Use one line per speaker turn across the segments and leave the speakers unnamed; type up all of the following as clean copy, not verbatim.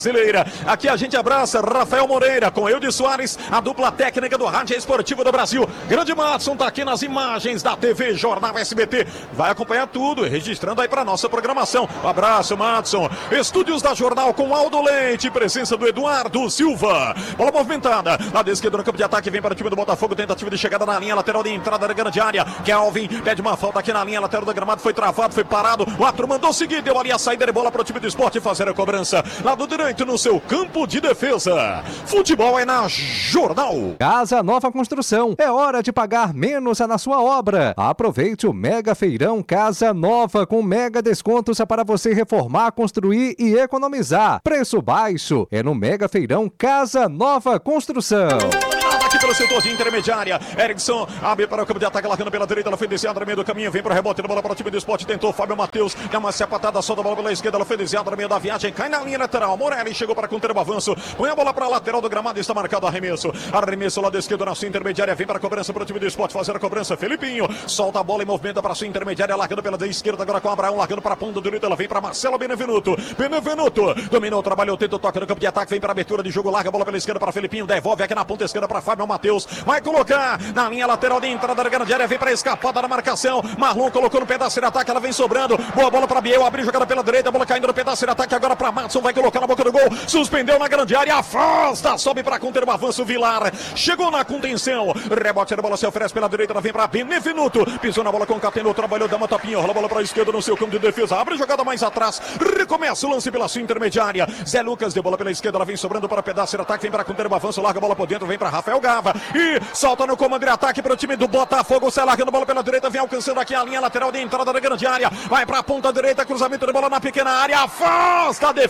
Brasileira. Aqui a gente abraça Rafael Moreira com Eudes Soares, a dupla técnica do Rádio Esportivo do Brasil. Grande Madson tá aqui nas imagens da TV Jornal SBT. Vai acompanhar tudo, registrando aí para nossa programação. Um abraço, Madson. Estúdios da Jornal com Aldo Leite, presença do Eduardo Silva. Bola movimentada, lado esquerdo no campo de ataque, vem para o time do Botafogo, tentativa de chegada na linha lateral de entrada da grande área. Kelvin pede uma falta aqui na linha lateral do gramado, foi travado, foi parado. O árbitro mandou seguir, deu ali a saída de bola para o time do Sport fazer a cobrança. Lado direito no seu campo de defesa. Futebol é na Jornal.
Casa Nova Construção. É hora de pagar menos na sua obra. Aproveite o Mega Feirão Casa Nova com mega descontos para você reformar, construir e economizar. Preço baixo é no Mega Feirão Casa Nova Construção.
Aqui pelo setor de intermediária, Erickson abre para o campo de ataque, largando pela direita, ela foi desviada no meio do caminho, vem para o rebote, bola para o time do Sport, tentou Fábio Matheus, dá uma sapatada, solta a bola pela esquerda, ela foi desviada no meio da viagem, cai na linha lateral, Morelli chegou para conter o avanço, põe a bola para a lateral do gramado, está marcado arremesso lá da esquerda na sua intermediária, vem para a cobrança para o time do Sport, fazer a cobrança, Felipinho, solta a bola e movimenta para a sua intermediária, largando pela esquerda, agora com o Abraão, largando para a ponta direita, ela vem para Marcelo Benevenuto, dominou, trabalhou, tenta o toque no campo de ataque, vem para a abertura de jogo, larga a bola pela esquerda para Felipinho, devolve aqui na ponta esquerda para Fábio Matheus, vai colocar na linha lateral de entrada da grande área, vem para a escapada da marcação, Marlon colocou no pedaço de ataque, ela vem sobrando, boa bola para Biel, abriu jogada pela direita, a bola caindo no pedaço de ataque, agora para Madson, vai colocar na boca do gol, suspendeu na grande área, afasta, sobe para conter o avanço, Vilar, chegou na contenção, rebote da bola se oferece pela direita, ela vem para Benevenuto, pisou na bola com o Cateno, trabalhou, dá uma tapinha, rola a bola para a esquerda no seu campo de defesa, abre jogada mais atrás, recomeça o lance pela sua intermediária, Zé Lucas deu bola pela esquerda, ela vem sobrando para o pedaço de ataque, vem para conter o avanço, larga a bola por dentro, vem para Rafael Gava, e solta no comando de ataque para o time do Botafogo, sai largando a bola pela direita, vem alcançando aqui a linha lateral de entrada da grande área, vai para a ponta direita, cruzamento de bola na pequena área, afasta a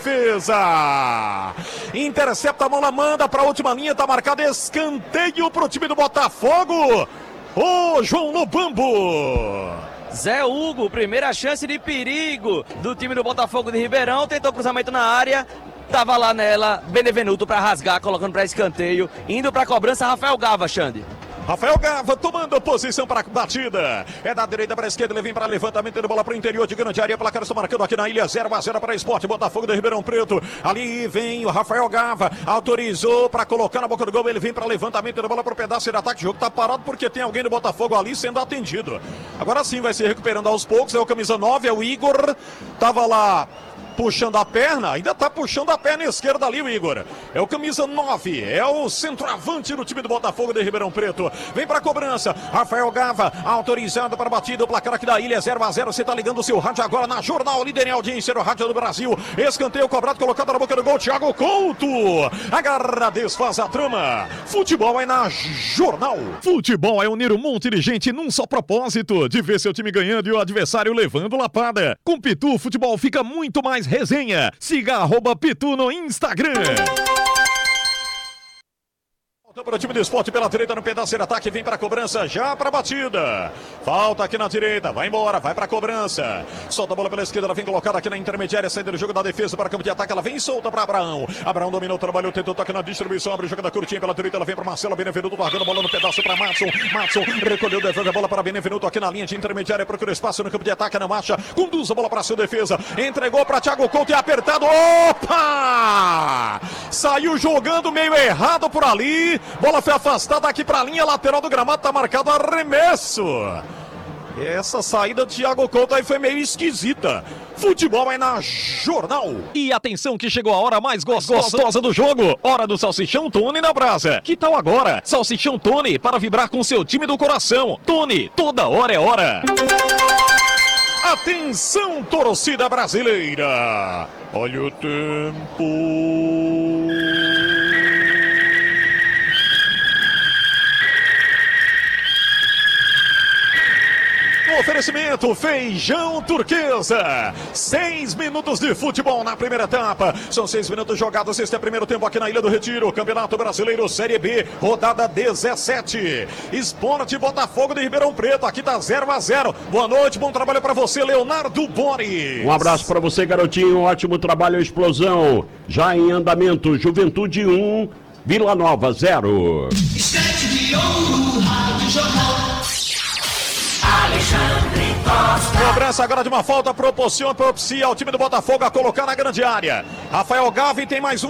defesa, intercepta a bola, manda para a última linha, tá marcado escanteio para o time do Botafogo, ô João Lobambo.
Zé Hugo, primeira chance de perigo do time do Botafogo de Ribeirão, tentou cruzamento na área, tava lá nela, Benevenuto para rasgar, colocando para escanteio, indo para a cobrança, Rafael Gava, Xande.
Rafael Gava tomando posição para a batida. É da direita para a esquerda, ele vem para levantamento de bola para o interior de grande área. Placar está marcando aqui na ilha, 0-0 para Sport Botafogo de Ribeirão Preto. Ali vem o Rafael Gava, autorizou para colocar na boca do gol. Ele vem para levantamento de bola para o pedaço de ataque. O jogo está parado porque tem alguém do Botafogo ali sendo atendido. Agora sim vai se recuperando aos poucos. É o camisa 9, é o Igor. Tava lá puxando a perna, ainda tá puxando a perna esquerda ali o Igor. É o camisa 9, é o centroavante do time do Botafogo de Ribeirão Preto. Vem pra cobrança, Rafael Gava, autorizado para a batida, o placar aqui da ilha é 0-0. Você tá ligando o seu rádio agora na Jornal, líder em audiência no rádio do Brasil. Escanteio cobrado, colocado na boca do gol, Thiago Couto. Agarra, desfaz a trama. Futebol é na Jornal. Futebol é unir um monte de gente num só propósito, de ver seu time ganhando e o adversário levando lapada. Com Pitu, futebol fica muito mais resenha. Siga @Pitu no Instagram. Para o time do Sport pela direita no pedaço de ataque, vem para a cobrança, já para a batida. Falta aqui na direita, vai embora, vai para a cobrança. Solta a bola pela esquerda, ela vem colocada aqui na intermediária, saída do jogo da defesa para o campo de ataque, ela vem solta para Abraão. Abraão dominou, trabalhou, tentou toque na distribuição, abre o jogo da curtinha pela direita, ela vem para Marcelo Benevenuto, largando a bola no pedaço para Madson. Madson recolheu, devolve a bola para Benevenuto aqui na linha de intermediária, procura espaço no campo de ataque, não marcha, conduz a bola para a sua defesa, entregou para Thiago Couto e apertado, opa! Saiu jogando meio errado por ali. Bola foi afastada aqui para a linha lateral do gramado, tá marcado arremesso. Essa saída do Thiago Couto aí foi meio esquisita. Futebol é na Jornal. E atenção que chegou a hora mais gostosa do jogo. Hora do Salsichão Tony na brasa. Que tal agora? Salsichão Tony para vibrar com seu time do coração. Tony, toda hora é hora. Atenção, torcida brasileira. Olha o tempo. Oferecimento Feijão Turquesa. 6 minutos de futebol na primeira etapa. São 6 minutos jogados. Este é o primeiro tempo aqui na Ilha do Retiro. Campeonato Brasileiro Série B, rodada 17. Esporte Botafogo de Ribeirão Preto. Aqui tá 0-0. Boa noite, bom trabalho para você, Leonardo Boris.
Um abraço para você, garotinho. Ótimo trabalho, explosão. Já em andamento, Juventude 1, Vila Nova 0.
Estante de ouro, Rádio Jornal. Alexandre Costa.
Cobrança agora de uma falta propicia ao time do Botafogo a colocar na grande área. Rafael Gavi tem mais um.